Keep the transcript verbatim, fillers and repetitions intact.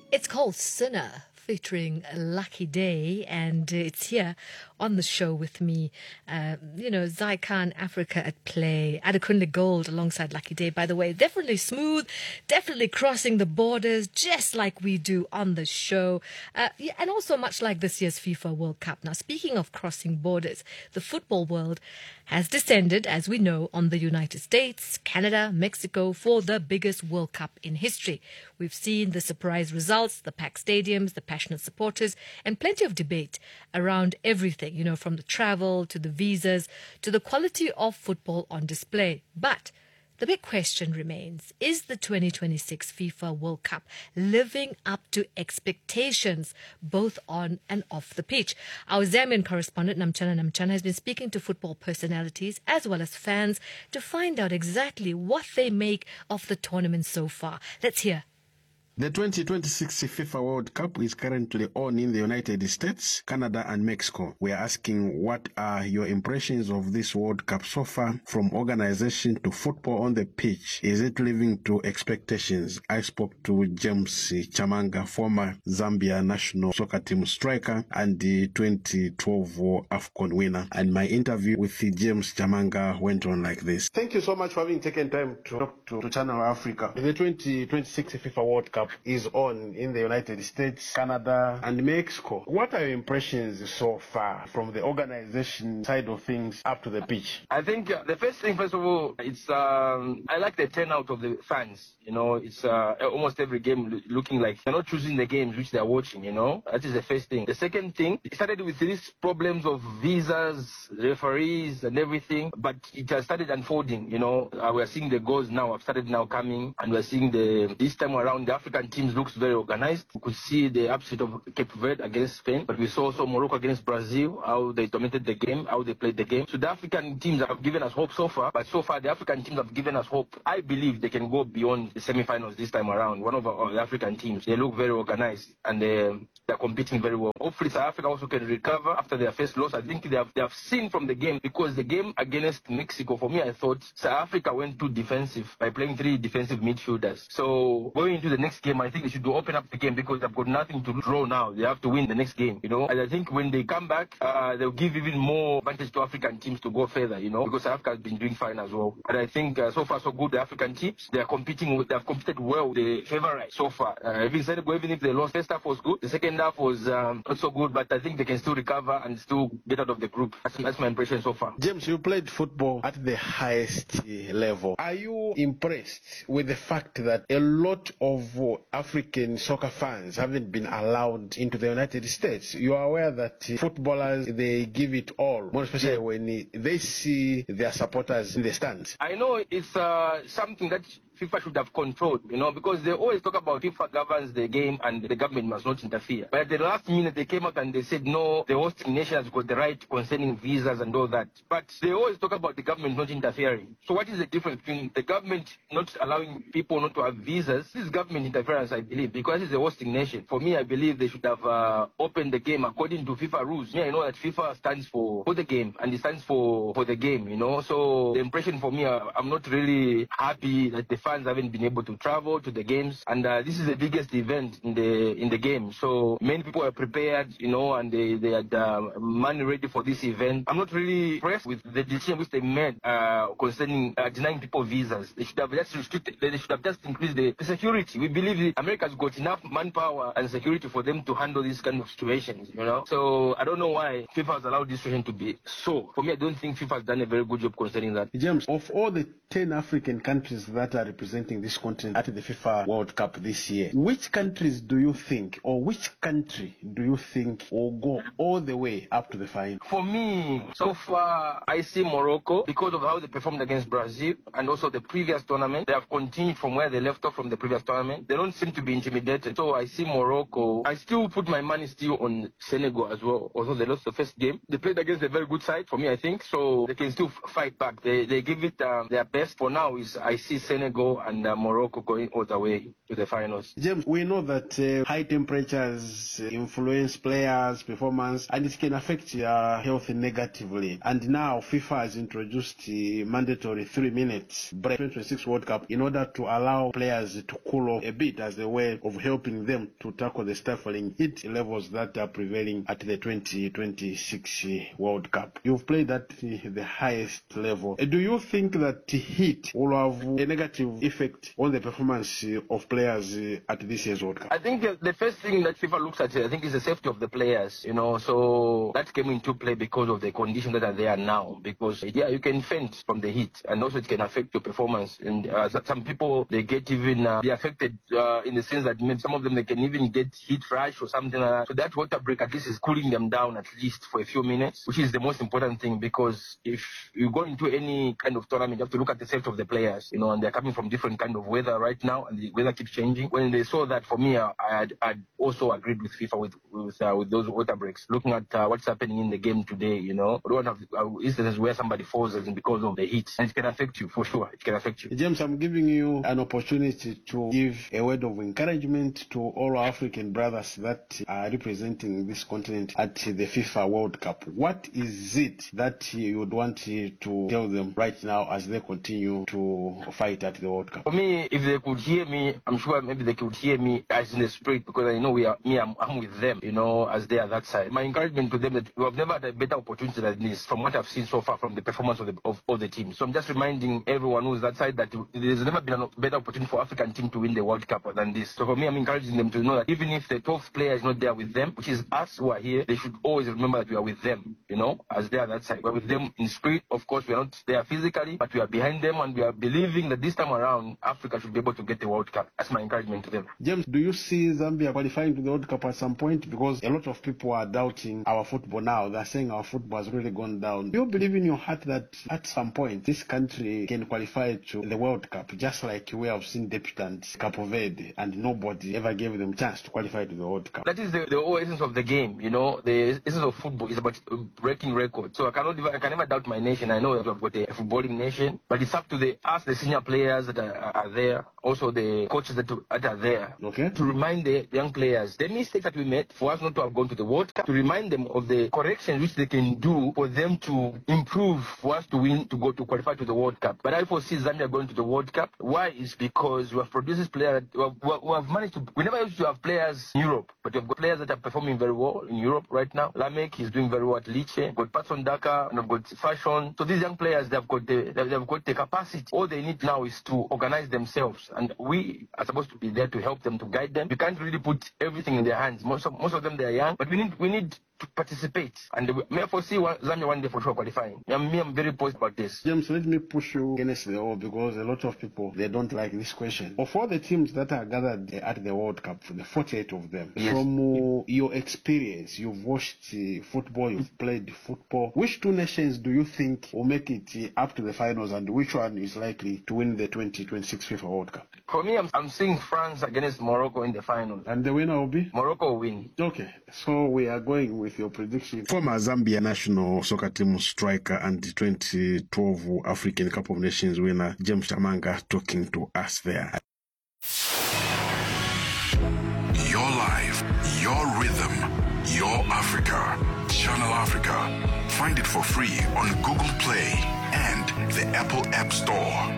It's called Sinner, featuring Lucky Day, and it's here on the show with me. Uh, you know, Zykan, Africa at Play, Adekunle Gold alongside Lucky Day. By the way, definitely smooth, definitely crossing the borders, just like we do on the show. Uh, yeah, and also much like this year's FIFA World Cup. Now, speaking of crossing borders, the football world has descended, as we know, on the United States, Canada, Mexico for the biggest World Cup in history. We've seen the surprise results, the packed stadiums, the passionate supporters, and plenty of debate around everything, you know, from the travel to the visas to the quality of football on display. But the big question remains, is the twenty twenty-six FIFA World Cup living up to expectations, both on and off the pitch? Our Zambian correspondent, Namchana Namchana, has been speaking to football personalities as well as fans to find out exactly what they make of the tournament so far. Let's hear. The twenty twenty-six FIFA World Cup is currently on in the United States, Canada and Mexico. We are asking, what are your impressions of this World Cup so far, from organization to football on the pitch? Is it living to expectations? I spoke to James Chamanga, former Zambia national soccer team striker and the twenty twelve AFCON winner. And my interview with James Chamanga went on like this. Thank you so much for having taken time to talk to, to Channel Africa. The twenty twenty-six FIFA World Cup is on in the United States, Canada, and Mexico. What are your impressions so far from the organization side of things up to the pitch? I think uh, the first thing, first of all, it's um, I like the turnout of the fans. You know, it's uh, almost every game lo- looking like they're not choosing the games which they're watching. You know, that is the first thing. The second thing, it started with these problems of visas, referees, and everything, but it has started unfolding. You know, uh, we're seeing the goals now have started now coming, and we're seeing the this time around the African teams looks very organized. We could see the upset of Cape Verde against Spain, but we saw also Morocco against Brazil, how they dominated the game, how they played the game. So the African teams have given us hope so far, but so far the African teams have given us hope. I believe they can go beyond the semi-finals this time around. One of our African teams, they look very organized and they, they're competing very well. Hopefully South Africa also can recover after their first loss. I think they have, they have seen from the game, because the game against Mexico, for me, I thought South Africa went too defensive by playing three defensive midfielders. So going into the next game, I think they should open up the game, because they've got nothing to draw now. They have to win the next game, you know. And I think when they come back, uh, they'll give even more advantage to African teams to go further, you know, because South Africa has been doing fine as well. And I think uh, so far so good, the African teams, they are competing with, they have competed well with the favorites so far. Uh, even Senegal, even if they lost, first half was good. The second half was um, not so good, but I think they can still recover and still get out of the group. That's, that's my impression so far. James, you played football at the highest level. Are you impressed with the fact that a lot of uh, African soccer fans haven't been allowed into the United States? You are aware that uh, footballers, they give it all, more especially yeah. when they see their supporters in the stands. I know it's uh, something that FIFA should have controlled, you know, because they always talk about FIFA governs the game and the government must not interfere. But at the last minute, they came out and they said, no, the hosting nation has got the right concerning visas and all that. But they always talk about the government not interfering. So what is the difference between the government not allowing people not to have visas? This is government interference, I believe, because it's a hosting nation. For me, I believe they should have uh, opened the game according to FIFA rules. Yeah, I know that FIFA stands for, for the game and it stands for, for the game, you know. So the impression for me, uh, I'm not really happy that the fans haven't been able to travel to the games, and uh, this is the biggest event in the in the game. So many people are prepared, you know, and they they had uh, money ready for this event. I'm not really impressed with the decision which they made uh, concerning uh, denying people visas. They should have just restricted. They should have just increased the, the security. We believe America's got enough manpower and security for them to handle these kind of situations, you know. So I don't know why FIFA has allowed this situation to be so. For me, I don't think FIFA has done a very good job concerning that. James, of all the ten African countries that are representing this continent at the FIFA World Cup this year, which countries do you think, or which country do you think will go all the way up to the final? For me, so far, I see Morocco, because of how they performed against Brazil and also the previous tournament. They have continued from where they left off from the previous tournament. They don't seem to be intimidated. So I see Morocco. I still put my money still on Senegal as well. Although they lost the first game, they played against a very good side for me, I think. So they can still fight back. They they give it um, their best. For now, is I see Senegal Mexico and uh, Morocco going all the way to the finals. James, we know that uh, high temperatures influence players' performance and it can affect your health negatively. And now FIFA has introduced uh, mandatory three minutes break twenty twenty-six World Cup in order to allow players to cool off a bit as a way of helping them to tackle the stifling heat levels that are prevailing at the twenty twenty-six World Cup. You've played at the highest level. Do you think that heat will have a negative effect on the performance of players at this year's World Cup? I think the first thing that FIFA looks at, I think, is the safety of the players. You know, so that came into play because of the conditions that are there now. Because yeah, you can faint from the heat, and also it can affect your performance. And uh, some people, they get even uh, be affected uh, in the sense that maybe some of them, they can even get heat rash or something like that. So that water break at least is cooling them down at least for a few minutes, which is the most important thing. Because if you go into any kind of tournament, you have to look at the safety of the players. You know, and they're coming from different kind of weather right now, and the weather keeps changing. When they saw that, for me, I had I'd also agreed with FIFA with with, uh, with those water breaks. Looking at uh, what's happening in the game today, you know, we don't have uh, instances where somebody falls because of the heat, and it can affect you for sure. It can affect you. James, I'm giving you an opportunity to give a word of encouragement to all our African brothers that are representing this continent at the FIFA World Cup. What is it that you would want to tell them right now as they continue to fight at the World Cup? For me, if they could hear me, I'm sure maybe they could hear me as in the spirit, because I know we are me, I'm, I'm with them, you know, as they are that side. My encouragement to them that we have never had a better opportunity than this, from what I've seen so far from the performance of the of, of the team. So I'm just reminding everyone who's that side that there's never been a better opportunity for African team to win the World Cup than this. So for me, I'm encouraging them to know that even if the twelfth player is not there with them, which is us who are here, they should always remember that we are with them, you know, as they are that side. We're with them in spirit. Of course, we are not there physically, but we are behind them, and we are believing that this time around, Africa should be able to get the World Cup. That's my encouragement to them. James, do you see Zambia qualifying to the World Cup at some point? Because a lot of people are doubting our football now. They're saying our football has really gone down. Do you believe in your heart that at some point this country can qualify to the World Cup, just like we have seen debutants Cape Verde, and nobody ever gave them a chance to qualify to the World Cup? That is the, the whole essence of the game, you know. The essence of football is about breaking records. So I cannot, I can never doubt my nation. I know that we've got a footballing nation, but it's up to the us, the senior players that are, are there, also the coaches that, that are there, okay, to remind the young players the mistakes that we made for us not to have gone to the World Cup, to remind them of the corrections which they can do for them to improve, for us to win, to go to qualify to the World Cup. But I foresee Zambia going to the World Cup. Why? Is because we have produced this player who have, who have managed to. We never used to have players in Europe, but we have got players that are performing very well in Europe right now. Lamek is doing very well at Lecce. We've got Patson Daka, and we've got Fashion. So these young players, they've got the they've got the capacity. All they need now is to organize themselves, and we are supposed to be there to help them, to guide them. We can't really put everything in their hands. Most of most of them, they are young, but we need we need to participate, and may I foresee one, Zambia one day for sure qualifying. I'm, me, I'm very positive about this. James, let me push you against the wall, because a lot of people, they don't like this question. Of all the teams that are gathered at the World Cup, the forty-eight of them, yes, from uh, your experience, you've watched uh, football, you've played football, which two nations do you think will make it uh, up to the finals, and which one is likely to win the twenty twenty-six FIFA World Cup? For me, I'm, I'm seeing France against Morocco in the finals. And the winner will be? Morocco will win. Okay, so we are going with your prediction. Former Zambia national soccer team striker and the twenty twelve African Cup of Nations winner James Chamanga talking to us there. Your life, your rhythm, your Africa. Channel Africa. Find it for free on Google Play and the Apple App Store.